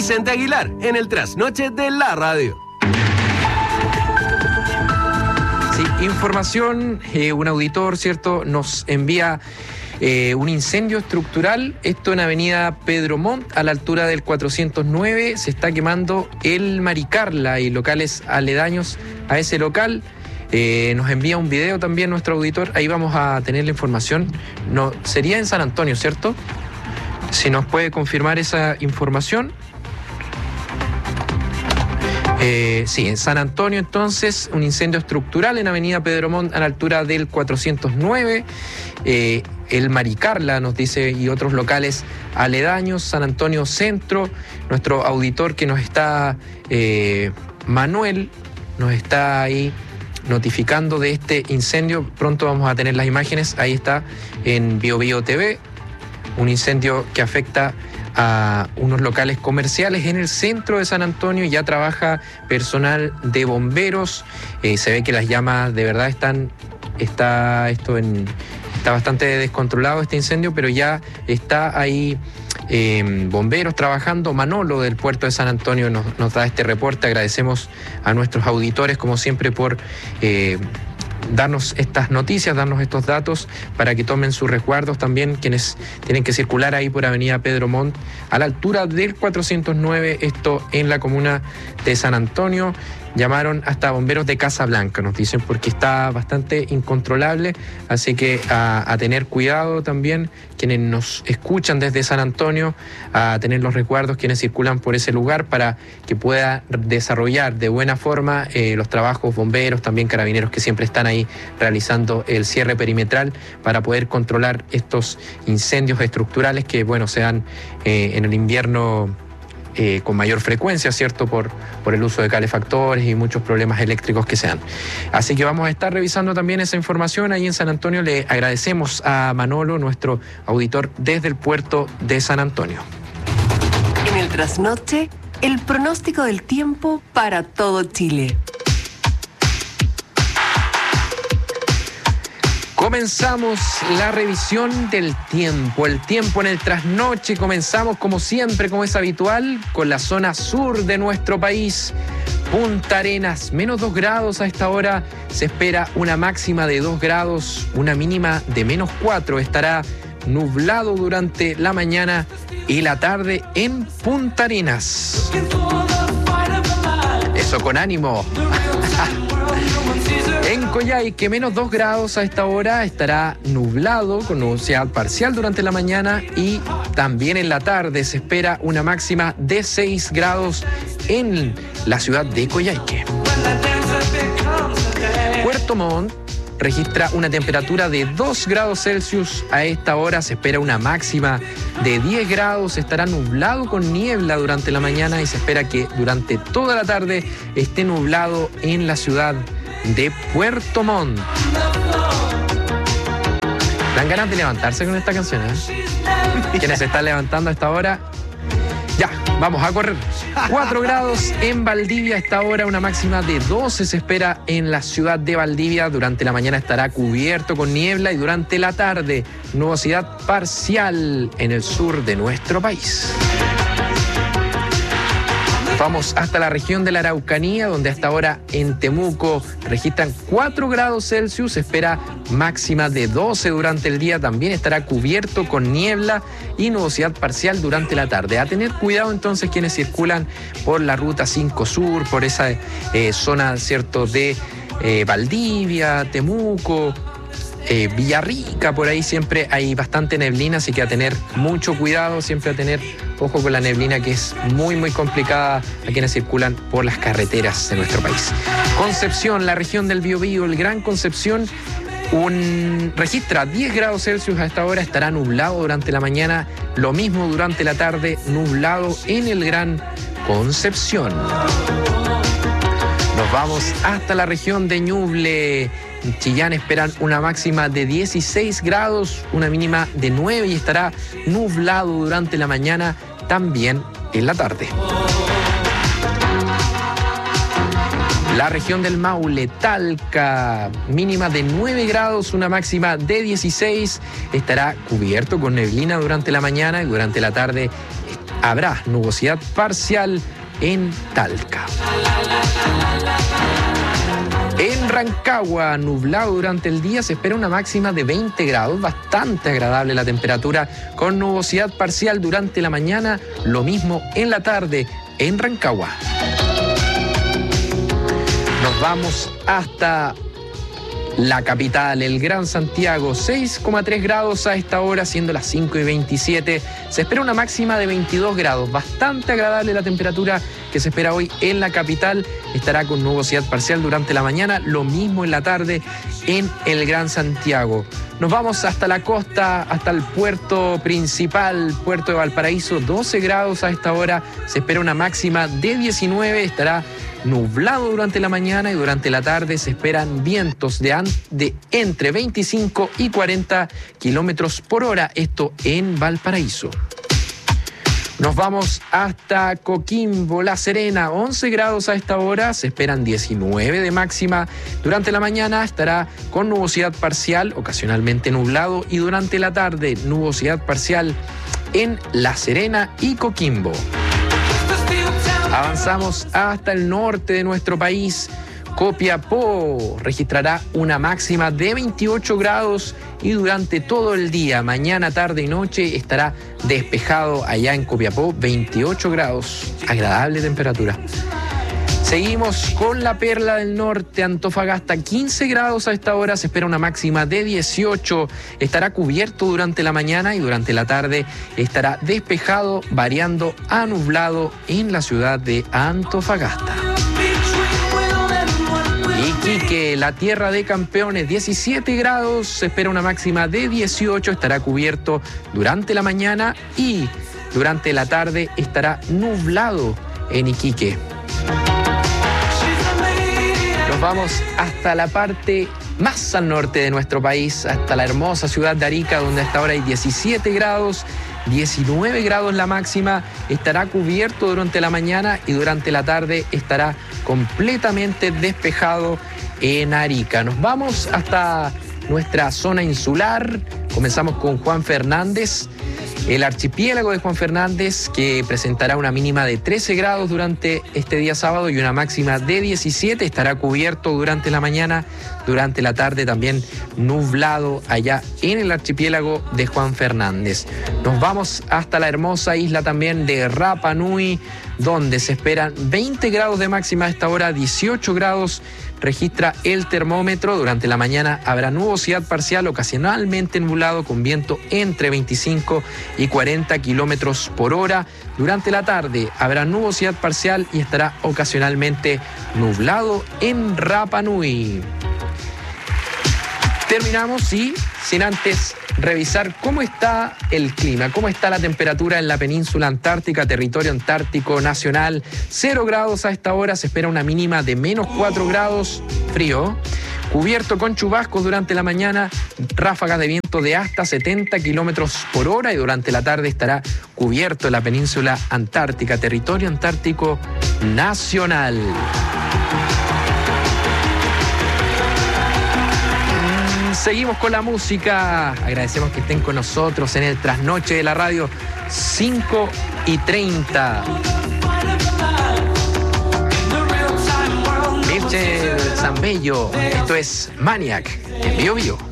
Vicente Aguilar en el Trasnoche de la Radio. Sí, información, un auditor, ¿cierto?, nos envía un incendio estructural, esto en avenida Pedro Montt, a la altura del 409, se está quemando el Maricarla y locales aledaños a ese local. Nos envía un video también nuestro auditor, ahí vamos a tener la información. No, sería en San Antonio, ¿cierto? Si nos puede confirmar esa información. Sí, en San Antonio entonces, un incendio estructural en avenida Pedro Montt a la altura del 409. El Maricarla nos dice, y otros locales aledaños, San Antonio Centro. Nuestro auditor que nos está, Manuel, nos está ahí notificando de este incendio. Pronto vamos a tener las imágenes, ahí está en BioBio TV, un incendio que afecta a unos locales comerciales en el centro de San Antonio. Ya trabaja personal de bomberos, se ve que las llamas de verdad está bastante descontrolado este incendio, pero ya está ahí bomberos trabajando. Manolo del puerto de San Antonio nos da este reporte. Agradecemos a nuestros auditores como siempre por darnos estas noticias, darnos estos datos para que tomen sus resguardos también quienes tienen que circular ahí por avenida Pedro Montt a la altura del 409, esto en la comuna de San Antonio. Llamaron hasta bomberos de Casablanca, nos dicen, porque está bastante incontrolable, así que a tener cuidado también quienes nos escuchan desde San Antonio, a tener los resguardos quienes circulan por ese lugar para que pueda desarrollar de buena forma los trabajos bomberos, también carabineros que siempre están ahí realizando el cierre perimetral para poder controlar estos incendios estructurales que, bueno, se dan en el invierno con mayor frecuencia, ¿cierto?, por el uso de calefactores y muchos problemas eléctricos que se dan. Así que vamos a estar revisando también esa información ahí en San Antonio. Le agradecemos a Manolo, nuestro auditor desde el puerto de San Antonio. En el Trasnoche, el pronóstico del tiempo para todo Chile. Comenzamos la revisión del tiempo, el tiempo en el Trasnoche. Comenzamos como siempre, como es habitual, con la zona sur de nuestro país. Punta Arenas, menos 2 grados a esta hora, se espera una máxima de 2 grados, una mínima de menos 4. Estará nublado durante la mañana y la tarde en Punta Arenas. Eso, con ánimo. En Coyhaique, menos 2 grados a esta hora, estará nublado con nubosidad parcial durante la mañana y también en la tarde se espera una máxima de 6 grados en la ciudad de Coyhaique. Puerto Montt registra una temperatura de 2 grados Celsius a esta hora, se espera una máxima de 10 grados, estará nublado con niebla durante la mañana y se espera que durante toda la tarde esté nublado en la ciudad de Puerto Montt. Dan ganas de levantarse con esta canción, ¿eh? Quienes se están levantando a esta hora, ya, vamos a correr. 4 grados en Valdivia a esta hora, una máxima de 12 se espera en la ciudad de Valdivia. Durante la mañana estará cubierto con niebla y durante la tarde nubosidad parcial en el sur de nuestro país. Vamos hasta la región de la Araucanía, donde hasta ahora en Temuco registran 4 grados Celsius, se espera máxima de 12 durante el día, también estará cubierto con niebla y nubosidad parcial durante la tarde. A tener cuidado entonces quienes circulan por la ruta 5 Sur, por esa zona, ¿cierto?, de Valdivia, Temuco, Villarrica, por ahí siempre hay bastante neblina, así que a tener mucho cuidado, siempre a tener ojo con la neblina, que es muy muy complicada a quienes circulan por las carreteras de nuestro país. Concepción, la región del Biobío, el Gran Concepción, registra 10 grados Celsius a esta hora, estará nublado durante la mañana, lo mismo durante la tarde, nublado en el Gran Concepción. Nos vamos hasta la región de Ñuble. En Chillán esperan una máxima de 16 grados, una mínima de 9 y estará nublado durante la mañana, también en la tarde. La región del Maule, Talca, mínima de 9 grados, una máxima de 16, estará cubierto con neblina durante la mañana y durante la tarde habrá nubosidad parcial en Talca. En Rancagua, nublado durante el día, se espera una máxima de 20 grados, bastante agradable la temperatura, con nubosidad parcial durante la mañana, lo mismo en la tarde en Rancagua. Nos vamos hasta la capital, el Gran Santiago, 6,3 grados a esta hora, siendo las 5:27. Se espera una máxima de 22 grados, bastante agradable la temperatura que se espera hoy en la capital. Estará con nubosidad parcial durante la mañana, lo mismo en la tarde en el Gran Santiago. Nos vamos hasta la costa, hasta el puerto principal, puerto de Valparaíso, 12 grados a esta hora. Se espera una máxima de 19, estará nublado durante la mañana y durante la tarde se esperan vientos de entre 25 y 40 kilómetros por hora, esto en Valparaíso. Nos vamos hasta Coquimbo, La Serena, 11 grados a esta hora, se esperan 19 de máxima. Durante la mañana estará con nubosidad parcial, ocasionalmente nublado, y durante la tarde nubosidad parcial en La Serena y Coquimbo. Avanzamos hasta el norte de nuestro país. Copiapó registrará una máxima de 28 grados y durante todo el día, mañana, tarde y noche, estará despejado allá en Copiapó, 28 grados. Agradable temperatura. Seguimos con la perla del norte, Antofagasta, 15 grados a esta hora, se espera una máxima de 18. Estará cubierto durante la mañana y durante la tarde estará despejado, variando a nublado en la ciudad de Antofagasta. Iquique, la tierra de campeones, 17 grados, se espera una máxima de 18, estará cubierto durante la mañana y durante la tarde estará nublado en Iquique. Nos vamos hasta la parte más al norte de nuestro país, hasta la hermosa ciudad de Arica, donde hasta ahora hay 17 grados, 19 grados la máxima, estará cubierto durante la mañana y durante la tarde estará completamente despejado en Arica. Nos vamos hasta nuestra zona insular, comenzamos con Juan Fernández. El archipiélago de Juan Fernández, que presentará una mínima de 13 grados durante este día sábado y una máxima de 17, estará cubierto durante la mañana, durante la tarde también nublado allá en el archipiélago de Juan Fernández. Nos vamos hasta la hermosa isla también de Rapa Nui, donde se esperan 20 grados de máxima a esta hora, 18 grados registra el termómetro. Durante la mañana habrá nubosidad parcial, ocasionalmente nublado, con viento entre 25 y 40 kilómetros por hora. Durante la tarde habrá nubosidad parcial y estará ocasionalmente nublado en Rapa Nui. Terminamos y sin antes revisar cómo está el clima, cómo está la temperatura en la península antártica, territorio antártico nacional. 0 grados a esta hora, se espera una mínima de menos 4 grados, frío. Cubierto con chubascos durante la mañana, ráfagas de viento de hasta 70 kilómetros por hora y durante la tarde estará cubierto la península antártica, territorio antártico nacional. Seguimos con la música. Agradecemos que estén con nosotros en el trasnoche de la radio, 5:30. Mirche Zambello, esto es Maniac en Bio Bio.